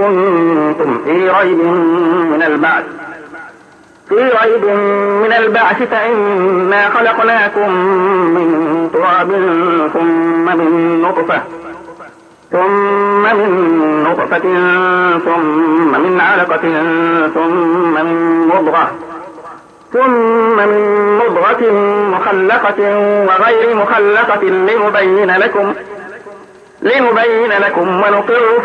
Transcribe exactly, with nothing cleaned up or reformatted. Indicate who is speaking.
Speaker 1: كنتم في ريب من البعث في ريب من البعث فإنا خلقناكم من تراب ثم من نطفة ثم من نطفة ثم من علقة ثم من مضغة ثم من مضغة مخلقة وغير مخلقة لنبين لكم لنبين لكم ونقر